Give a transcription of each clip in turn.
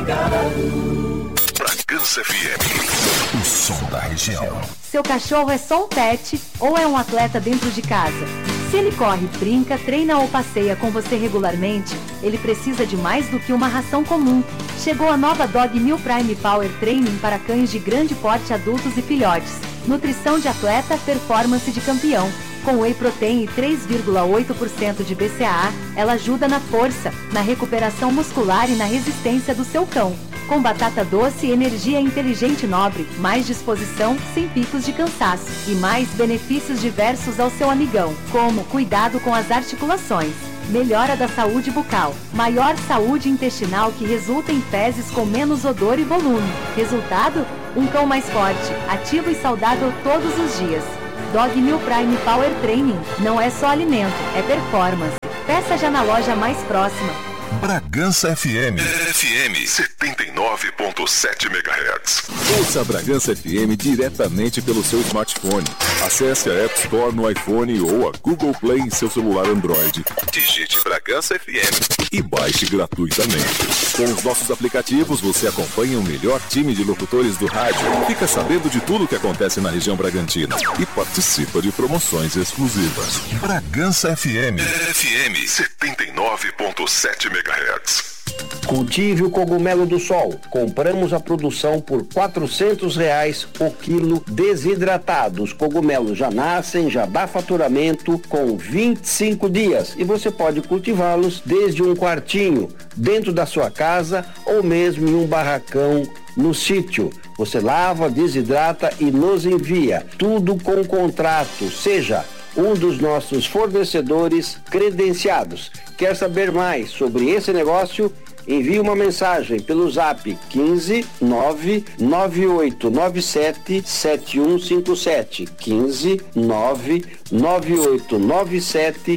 ligado. Bragança FM, o som da região. Seu cachorro é só um pet ou é um atleta dentro de casa? Se ele corre, brinca, treina ou passeia com você regularmente, ele precisa de mais do que uma ração comum. Chegou a nova Dog Meal Prime Power Training para cães de grande porte, adultos e filhotes. Nutrição de atleta, performance de campeão. Com Whey Protein e 3,8% de BCAA, ela ajuda na força, na recuperação muscular e na resistência do seu cão. Com batata doce, energia inteligente e nobre, mais disposição, sem picos de cansaço e mais benefícios diversos ao seu amigão, como cuidado com as articulações, melhora da saúde bucal, maior saúde intestinal que resulta em fezes com menos odor e volume. Resultado? Um cão mais forte, ativo e saudável todos os dias. Dog Meal Prime Power Training não é só alimento, é performance. Peça já na loja mais próxima. Bragança FM. FM 79.7 MHz. Ouça a Bragança FM diretamente pelo seu smartphone. Acesse a App Store no iPhone ou a Google Play em seu celular Android. Digite Bragança FM e baixe gratuitamente. Com os nossos aplicativos, você acompanha o melhor time de locutores do rádio, fica sabendo de tudo o que acontece na região Bragantina e participa de promoções exclusivas. Bragança FM. FM 79.7 MHz. Cultive o cogumelo do sol. Compramos a produção por R$400 o quilo desidratado. Os cogumelos já nascem, já dá faturamento com 25 dias. E você pode cultivá-los desde um quartinho, dentro da sua casa ou mesmo em um barracão no sítio. Você lava, desidrata e nos envia. Tudo com contrato. Seja um dos nossos fornecedores credenciados. Quer saber mais sobre esse negócio? Envie uma mensagem pelo zap 15 99897 7157. 15 99897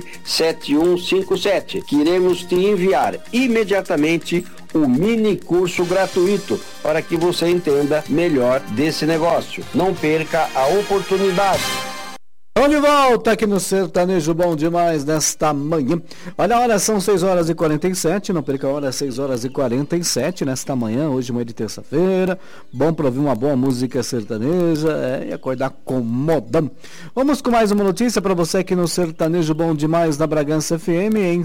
7157. Que iremos te enviar imediatamente o mini curso gratuito para que você entenda melhor desse negócio. Não perca a oportunidade. Vamos de volta aqui no Sertanejo Bom Demais nesta manhã. Olha a hora, são 6h47, não perca a hora, 6h47 nesta manhã, hoje manhã de terça-feira. Bom para ouvir uma boa música sertaneja e acordar com modão. Vamos com mais uma notícia para você aqui no Sertanejo Bom Demais na Bragança FM em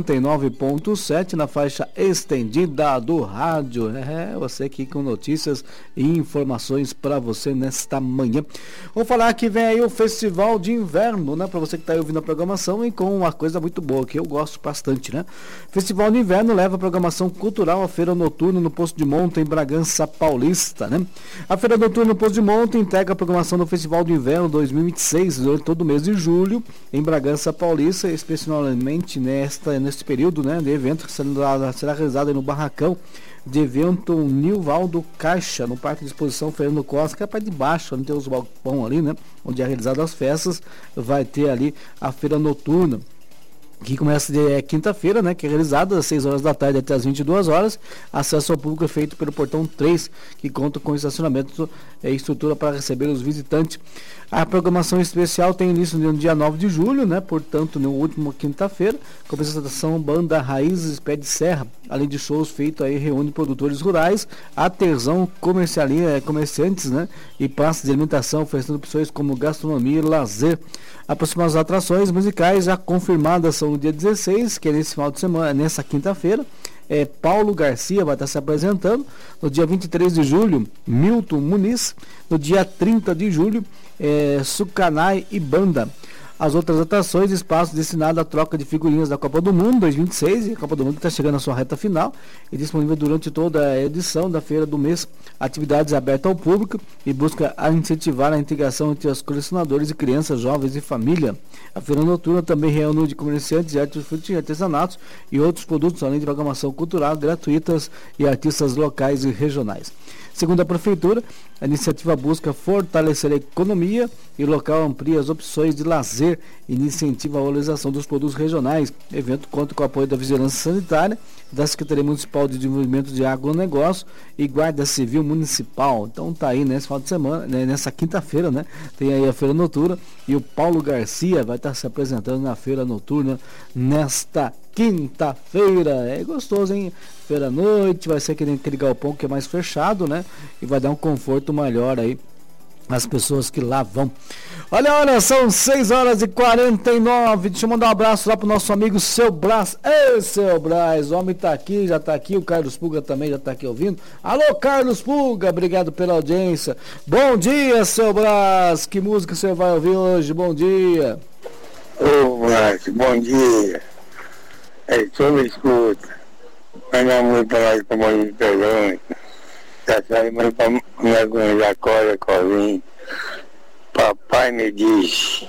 79.7 na faixa estendida do rádio. Você aqui com notícias e informações para você nesta manhã. Vou falar que vem aí o Festival de Inverno, né? Para você que está aí ouvindo a programação e com uma coisa muito boa, que eu gosto bastante, né? Festival de Inverno leva a programação cultural à Feira Noturna no Poço de Monta, em Bragança Paulista, né? A Feira Noturna no Poço de Monta integra a programação do Festival de Inverno 2026, durante todo o mês de julho, em Bragança Paulista, especialmente neste período, né? De evento que será realizado aí no Barracão de evento Nilvaldo Caixa, no Parque de Exposição Fernando Costa, que é a parte de baixo, onde tem os balcões ali, né? Onde é realizado as festas, vai ter ali a feira noturna, que começa de quinta-feira, né? Que é realizada às 6 horas da tarde até às 22 horas. Acesso ao público é feito pelo portão 3, que conta com estacionamento e estrutura para receber os visitantes. A programação especial tem início no dia 9 de julho, né? Portanto, no último quinta-feira, com a apresentação Banda Raízes Pé de Serra, além de shows feitos aí, reúne produtores rurais, artesão, comerciantes, né? E praças de alimentação, oferecendo opções como gastronomia e lazer. As próximas atrações musicais já confirmadas são no dia 16, que é nesse final de semana, nessa quinta-feira. Paulo Garcia vai estar se apresentando. No dia 23 de julho, Milton Muniz. No dia 30 de julho, Sucanai e Banda. As outras atrações, espaços destinados à troca de figurinhas da Copa do Mundo 2026, e a Copa do Mundo está chegando à sua reta final e disponível durante toda a edição da feira do mês. Atividades abertas ao público e busca incentivar a integração entre os colecionadores e crianças, jovens e família. A feira noturna também reúne de comerciantes de hortifruti e artesanatos e outros produtos, além de programação cultural gratuitas e artistas locais e regionais. Segundo a Prefeitura, a iniciativa busca fortalecer a economia e o local amplia as opções de lazer e incentiva a valorização dos produtos regionais. O evento conta com o apoio da Vigilância Sanitária, da Secretaria Municipal de Desenvolvimento de Agronegócio e Guarda Civil Municipal. Então tá aí nesse final de semana, nessa quinta-feira, né? Tem aí a Feira Noturna e o Paulo Garcia vai estar se apresentando na Feira Noturna nesta quinta-feira. É gostoso, hein? Feira à noite, vai ser aquele galpão que é mais fechado, né? E vai dar um conforto maior aí as pessoas que lá vão. Olha, são 6h49. Deixa eu mandar um abraço lá pro nosso amigo Seu Brás. Ei, Seu Brás, o homem tá aqui, já tá aqui. O Carlos Pulga também já tá aqui ouvindo. Alô, Carlos Pulga, obrigado pela audiência. Bom dia, Seu Brás. Que música você vai ouvir hoje? Bom dia. Ô, Brás, bom dia. É, só me escuta. Manda muito pra lá pra Moinho de Pelões. Já sai, mas pra me aguentar colinho. Papai me diz.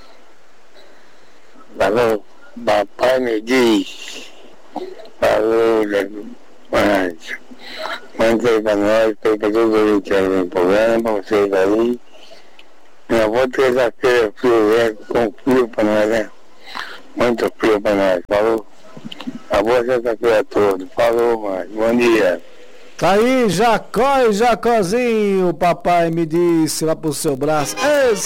Falou, papai me diz. Falou, mas manda aí pra nós, pra todo mundo que no programa, pra vocês aí. Eu vou terça-feira frio, com frio pra nós, né? Muito frio pra nós, falou? A boa terça-feira toda, falou, mano, bom dia. Tá aí, Jacó e Jacozinho, papai me disse lá pro Seu Brás.